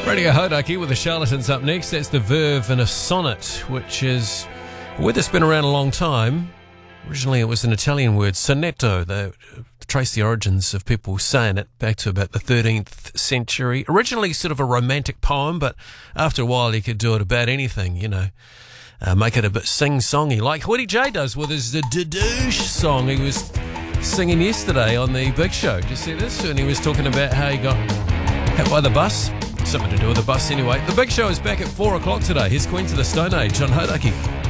Radio Hodaki with the Charlatans up next. That's the Verve and a sonnet, which is a word that's been around a long time. Originally, it was an Italian word, sonetto. They trace the origins of people saying it back to about the 13th century. Originally, sort of a romantic poem, but after a while, you could do it about anything, you know. Make it a bit sing-songy, like Hoodie J does with his Dadoosh song he was singing yesterday on the Big Show. Did you see this? And he was talking about how he got hit by the bus. Something to do with the bus anyway. The Big Show is back at 4 o'clock today. Here's Queens of the Stone Age on Hodaki.